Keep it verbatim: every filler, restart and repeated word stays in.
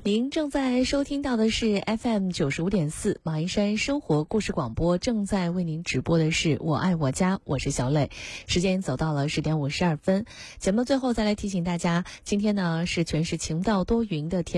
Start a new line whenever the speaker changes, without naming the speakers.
您正在收听到的是 F M 九十五点四马鞍山生活故事广播，正在为您直播的是我爱我家，我是小磊。时间走到了十点五十二分，节目最后再来提醒大家，今天呢是全市晴到多云的天。